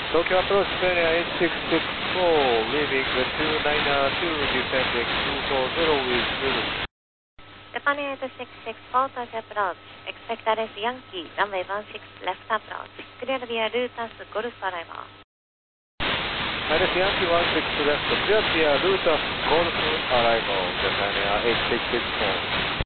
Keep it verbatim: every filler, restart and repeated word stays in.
Tokyo approach Japan eight six six four, leaving the two nine two, descending two four zero with Zulu. Japan eight six six four, touch approach. Expect R S Yankee, runway one six left approach. Clear via Lutas, Golf arrival. R S Yankee one six left, clear via Lutas, Golf arrival, Japan Air eight six six four.